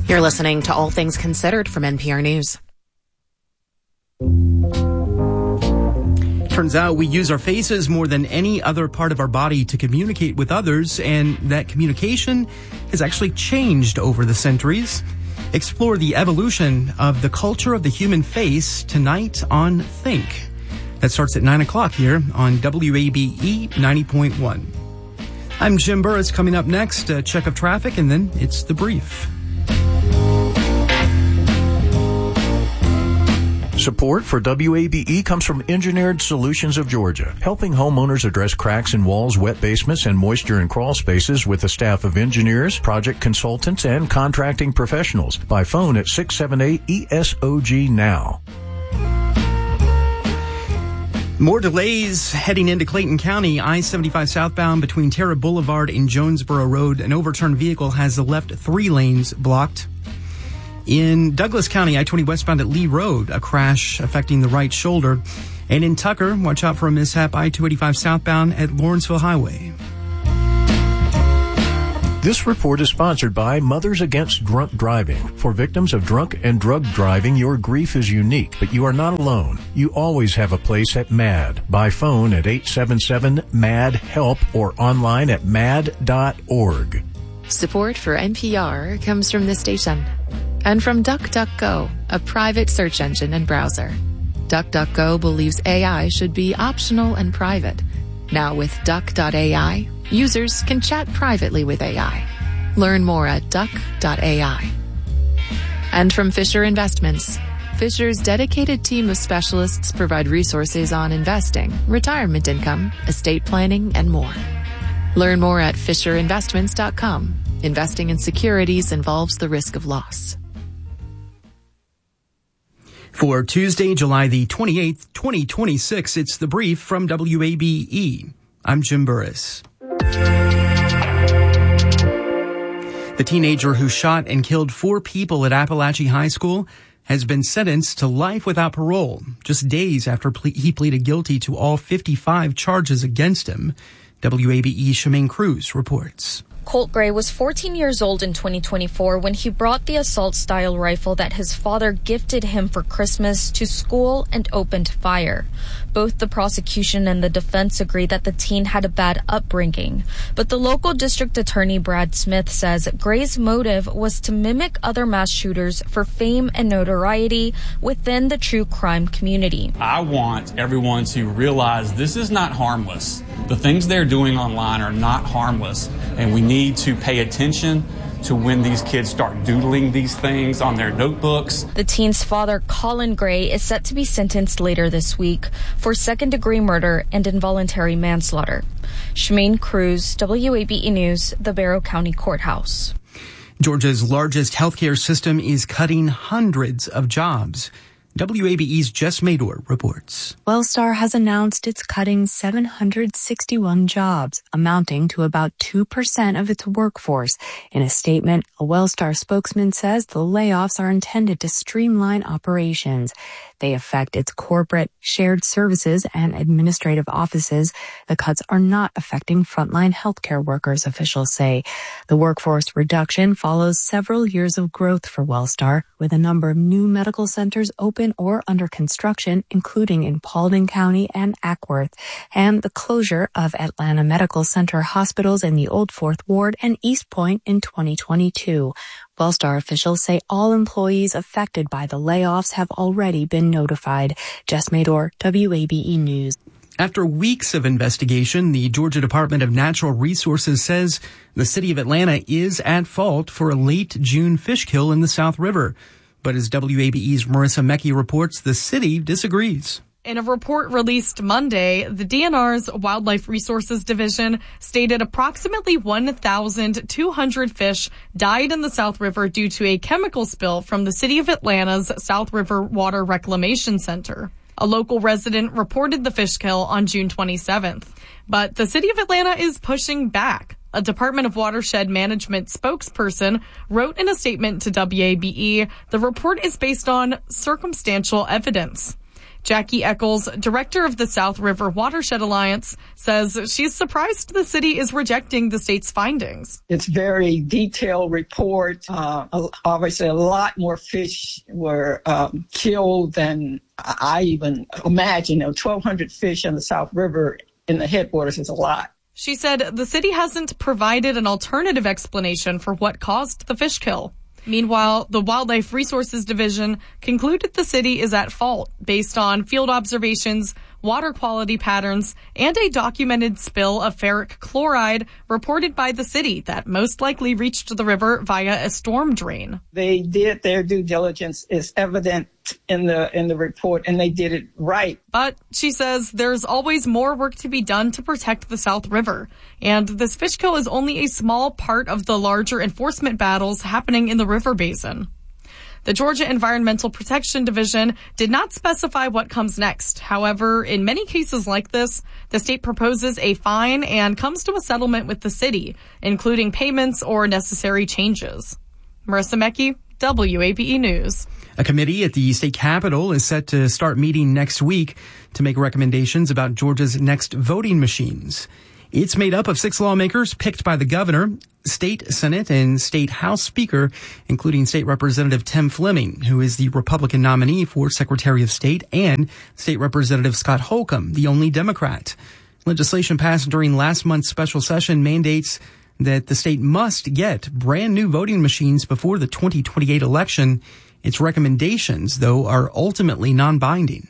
You're listening to All Things Considered from NPR News. Turns out we use our faces more than any other part of our body to communicate with others, and that communication has actually changed over the centuries. Explore the evolution of the culture of the human face tonight on Think. That starts at 9 o'clock here on WABE 90.1. I'm Jim Burris. Coming up next, a check of traffic, and then it's The Brief. Support for WABE comes from Engineered Solutions of Georgia, helping homeowners address cracks in walls, wet basements, and moisture in crawl spaces with a staff of engineers, project consultants, and contracting professionals. By phone at 678-ESOG now. More delays heading into Clayton County. I-75 southbound between Terra Boulevard and Jonesboro Road. An overturned vehicle has the left 3 lanes blocked. In Douglas County, I-20 westbound at Lee Road, a crash affecting the right shoulder. And in Tucker, watch out for a mishap, I-285 southbound at Lawrenceville Highway. This report is sponsored by Mothers Against Drunk Driving. For victims of drunk and drug driving, your grief is unique, but you are not alone. You always have a place at MAD. By phone at 877-MAD-HELP or online at mad.org. Support for NPR comes from this station and from DuckDuckGo, a private search engine and browser. DuckDuckGo believes AI should be optional and private. Now with Duck.ai, users can chat privately with AI. Learn more at Duck.ai. And from Fisher Investments. Fisher's dedicated team of specialists provide resources on investing, retirement income, estate planning, and more. Learn more at FisherInvestments.com. Investing in securities involves the risk of loss. For Tuesday, July the 28th, 2026, it's The Brief from WABE. I'm Jim Burris. The teenager who shot and killed 4 people at Appalachia High School has been sentenced to life without parole, just days after he pleaded guilty to all 55 charges against him. WABE Shemaine Cruz reports. Colt Gray was 14 years old in 2024 when he brought the assault-style rifle that his father gifted him for Christmas to school and opened fire. Both the prosecution and the defense agree that the teen had a bad upbringing. But the local district attorney, Brad Smith, says Gray's motive was to mimic other mass shooters for fame and notoriety within the true crime community. I want everyone to realize this is not harmless. The things they're doing online are not harmless, and we need to pay attention to when these kids start doodling these things on their notebooks. The teen's father, Colin Gray, is set to be sentenced later this week for second-degree murder and involuntary manslaughter. Shemaine Cruz, WABE News, the Barrow County Courthouse. Georgia's largest healthcare system is cutting hundreds of jobs. WABE's Jess Mador reports. Wellstar has announced it's cutting 761 jobs, amounting to about 2% of its workforce. In a statement, a Wellstar spokesman says the layoffs are intended to streamline operations. They affect its corporate, shared services, and administrative offices. The cuts are not affecting frontline healthcare workers, officials say. The workforce reduction follows several years of growth for Wellstar, with a number of new medical centers open or under construction, including in Paulding County and Ackworth, and the closure of Atlanta Medical Center hospitals in the Old Fourth Ward and East Point in 2022. Wellstar officials say all employees affected by the layoffs have already been notified. Jess Mador, WABE News. After weeks of investigation, the Georgia Department of Natural Resources says the city of Atlanta is at fault for a late June fish kill in the South River. But as WABE's Marissa Mecki reports, the city disagrees. In a report released Monday, the DNR's Wildlife Resources Division stated approximately 1,200 fish died in the South River due to a chemical spill from the City of Atlanta's South River Water Reclamation Center. A local resident reported the fish kill on June 27th. But the City of Atlanta is pushing back. A Department of Watershed Management spokesperson wrote in a statement to WABE, the report is based on circumstantial evidence. Jackie Eccles, director of the South River Watershed Alliance, says she's surprised the city is rejecting the state's findings. It's very detailed report. Obviously, a lot more fish were killed than I even imagined. 1,200 fish in the South River in the headwaters is a lot. She said the city hasn't provided an alternative explanation for what caused the fish kill. Meanwhile, the Wildlife Resources Division concluded the city is at fault based on field observations, water quality patterns, and a documented spill of ferric chloride reported by the city that most likely reached the river via a storm drain. They did their due diligence. It's evident in the report, and they did it right. But she says there's always more work to be done to protect the South River, and this fish kill is only a small part of the larger enforcement battles happening in the river basin. The Georgia Environmental Protection Division did not specify what comes next. However, in many cases like this, the state proposes a fine and comes to a settlement with the city, including payments or necessary changes. Marissa Mecki, WABE News. A committee at the state capitol is set to start meeting next week to make recommendations about Georgia's next voting machines. It's made up of 6 lawmakers picked by the governor, state Senate, and state House Speaker, including State Representative Tim Fleming, who is the Republican nominee for Secretary of State, and State Representative Scott Holcomb, the only Democrat. Legislation passed during last month's special session mandates that the state must get brand new voting machines before the 2028 election. Its recommendations, though, are ultimately non-binding.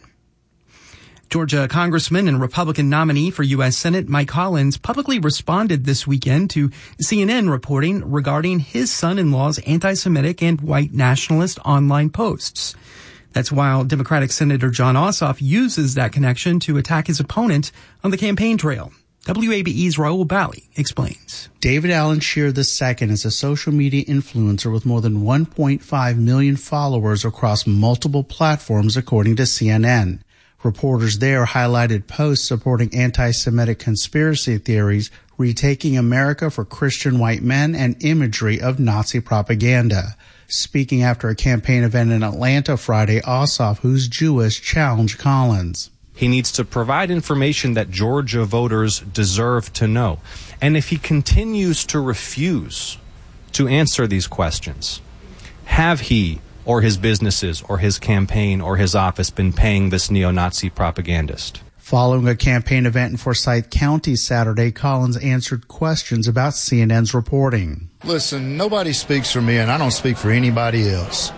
Georgia Congressman and Republican nominee for U.S. Senate Mike Collins publicly responded this weekend to CNN reporting regarding his son-in-law's anti-Semitic and white nationalist online posts. That's while Democratic Senator Jon Ossoff uses that connection to attack his opponent on the campaign trail. WABE's Raul Bali explains. David Allen Shear II is a social media influencer with more than 1.5 million followers across multiple platforms, according to CNN. Reporters there highlighted posts supporting anti-Semitic conspiracy theories, retaking America for Christian white men, and imagery of Nazi propaganda. Speaking after a campaign event in Atlanta Friday, Ossoff, who's Jewish, challenged Collins. He needs to provide information that Georgia voters deserve to know. And if he continues to refuse to answer these questions, have he or his businesses or his campaign or his office been paying this neo-Nazi propagandist? Following a campaign event in Forsyth County Saturday, Collins answered questions about CNN's reporting. Listen, nobody speaks for me, and I don't speak for anybody else.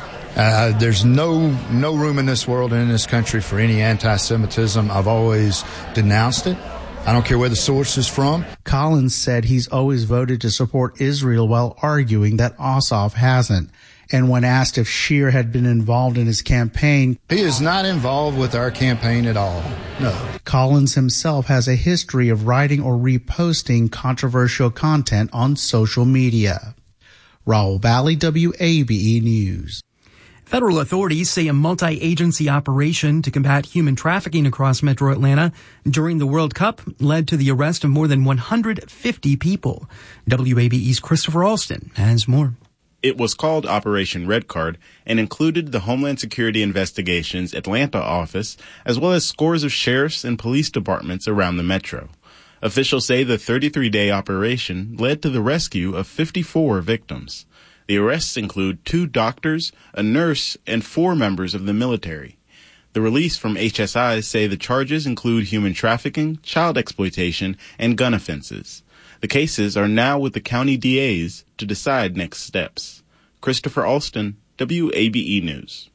There's no room in this world and in this country for any anti-Semitism. I've always denounced it. I don't care where the source is from. Collins said he's always voted to support Israel while arguing that Ossoff hasn't. And when asked if Shear had been involved in his campaign, he is not involved with our campaign at all. No. Collins himself has a history of writing or reposting controversial content on social media. Raul Bali, WABE News. Federal authorities say a multi-agency operation to combat human trafficking across Metro Atlanta during the World Cup led to the arrest of more than 150 people. WABE's Christopher Alston has more. It was called Operation Red Card and included the Homeland Security Investigations Atlanta office, as well as scores of sheriffs and police departments around the metro. Officials say the 33-day operation led to the rescue of 54 victims. The arrests include 2 doctors, a nurse, and 4 members of the military. The release from HSI say the charges include human trafficking, child exploitation, and gun offenses. The cases are now with the county DAs to decide next steps. Christopher Alston, WABE News.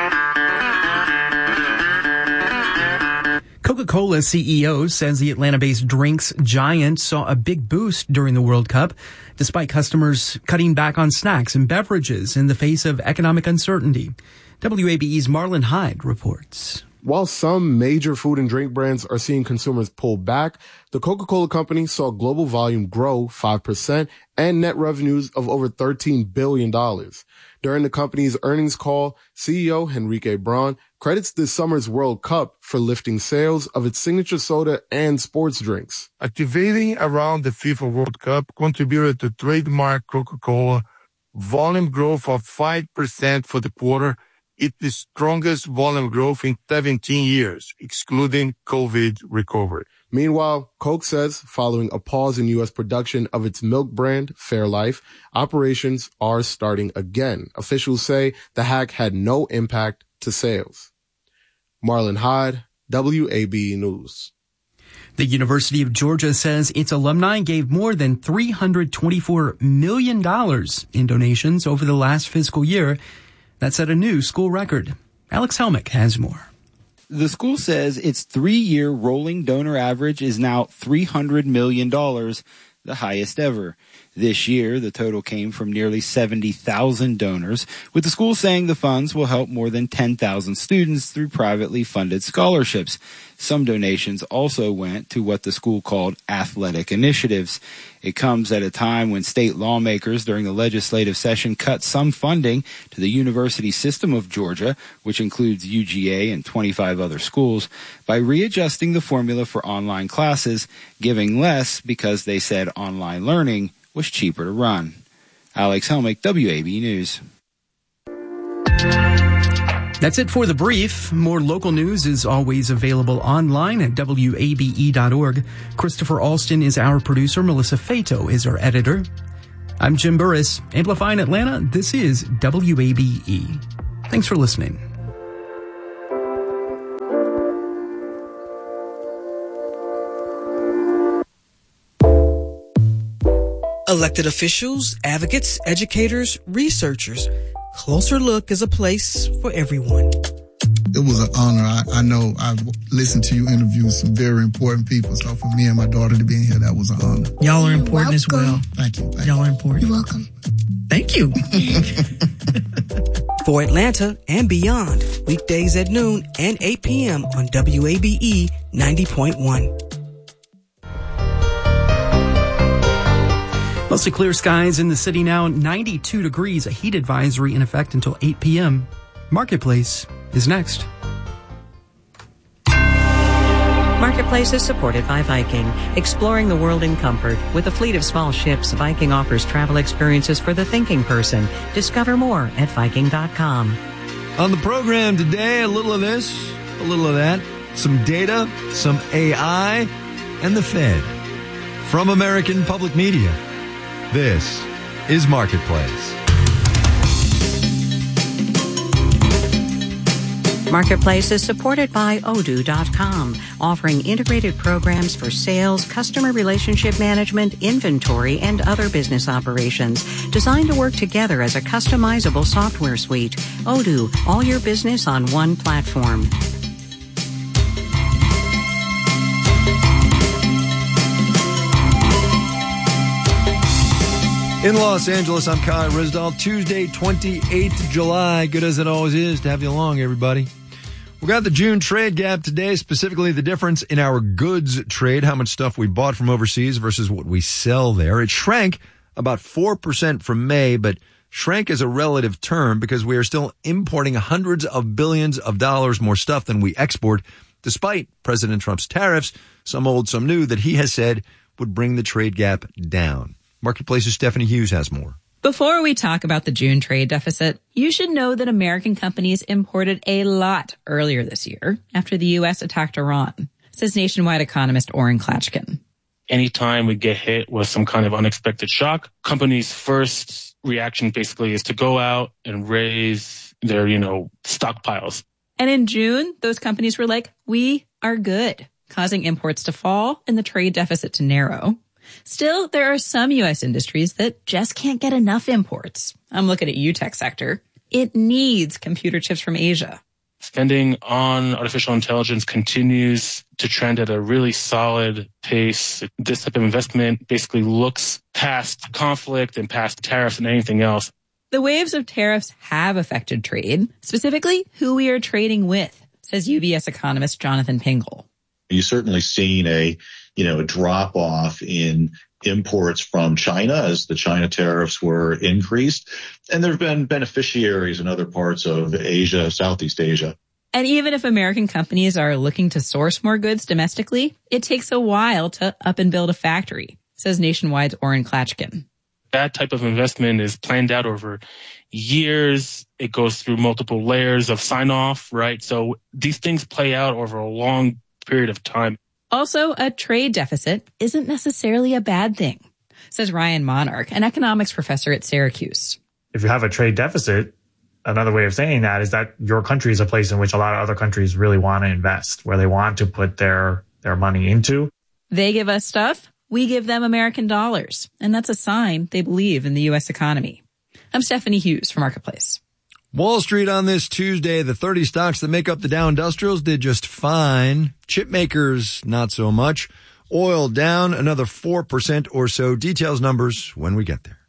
Coca-Cola CEO says the Atlanta-based drinks giant saw a big boost during the World Cup, despite customers cutting back on snacks and beverages in the face of economic uncertainty. WABE's Marlon Hyde reports. While some major food and drink brands are seeing consumers pull back, the Coca-Cola Company saw global volume grow 5% and net revenues of over $13 billion. During the company's earnings call, CEO Henrique Braun credits this summer's World Cup for lifting sales of its signature soda and sports drinks. Activating around the FIFA World Cup contributed to trademark Coca-Cola volume growth of 5% for the quarter, It's the strongest volume growth in 17 years, excluding COVID recovery. Meanwhile, Coke says following a pause in U.S. production of its milk brand, Fairlife, operations are starting again. Officials say the hack had no impact to sales. Marlon Hyde, WABE News. The University of Georgia says its alumni gave more than $324 million in donations over the last fiscal year. That set a new school record. Alex Helmick has more. The school says its 3-year rolling donor average is now $300 million, the highest ever. This year, the total came from nearly 70,000 donors, with the school saying the funds will help more than 10,000 students through privately funded scholarships. Some donations also went to what the school called athletic initiatives. It comes at a time when state lawmakers during the legislative session cut some funding to the University System of Georgia, which includes UGA and 25 other schools, by readjusting the formula for online classes, giving less because they said online learning was cheaper to run. Alex Helmick, WABE News. That's it for The Brief. More local news is always available online at WABE.org. Christopher Alston is our producer. Melissa Fato is our editor. I'm Jim Burris. Amplifying Atlanta, this is WABE. Thanks for listening. Elected officials, advocates, educators, researchers. Closer Look is a place for everyone. It was an honor. I know I've listened to you interview some very important people. So for me and my daughter to be in here, that was an honor. Y'all are important as well. Thank you. Y'all are important. You're welcome. Thank you. For Atlanta and beyond, weekdays at noon and 8 p.m. on WABE 90.1. Mostly clear skies in the city now, 92 degrees, a heat advisory in effect until 8 p.m. Marketplace is next. Marketplace is supported by Viking, exploring the world in comfort. With a fleet of small ships, Viking offers travel experiences for the thinking person. Discover more at Viking.com. On the program today, a little of this, a little of that, some data, some AI, and the Fed. From American Public Media, this is Marketplace. Marketplace is supported by Odoo.com, offering integrated programs for sales, customer relationship management, inventory, and other business operations, designed to work together as a customizable software suite. Odoo, all your business on one platform. In Los Angeles, I'm Kai Risdall. Tuesday, 28th July. Good as it always is to have you along, everybody. We got the June trade gap today, specifically the difference in our goods trade, how much stuff we bought from overseas versus what we sell there. It shrank about 4% from May, but shrank is a relative term because we are still importing hundreds of billions of dollars more stuff than we export, despite President Trump's tariffs, some old, some new, that he has said would bring the trade gap down. Marketplace's Stephanie Hughes has more. Before we talk about the June trade deficit, you should know that American companies imported a lot earlier this year after the U.S. attacked Iran, says Nationwide economist Oren Klatchkin. Anytime we get hit with some kind of unexpected shock, companies' first reaction basically is to go out and raise their, stockpiles. And in June, those companies were like, we are good, causing imports to fall and the trade deficit to narrow. Still, there are some U.S. industries that just can't get enough imports. I'm looking at you, tech sector. It needs computer chips from Asia. Spending on artificial intelligence continues to trend at a really solid pace. This type of investment basically looks past conflict and past tariffs and anything else. The waves of tariffs have affected trade, specifically who we are trading with, says UBS economist Jonathan Pingle. You've certainly seen a drop off in imports from China as the China tariffs were increased. And there have been beneficiaries in other parts of Asia, Southeast Asia. And even if American companies are looking to source more goods domestically, it takes a while to up and build a factory, says Nationwide's Oren Klatchkin. That type of investment is planned out over years. It goes through multiple layers of sign-off, right? So these things play out over a long period of time. Also, a trade deficit isn't necessarily a bad thing, says Ryan Monarch, an economics professor at Syracuse. If you have a trade deficit, another way of saying that is that your country is a place in which a lot of other countries really want to invest, where they want to put their money into. They give us stuff, we give them American dollars, and that's a sign they believe in the U.S. economy. I'm Stephanie Hughes for Marketplace. Wall Street on this Tuesday, the 30 stocks that make up the Dow Industrials did just fine. Chip makers, not so much. Oil down another 4% or so. Details numbers when we get there.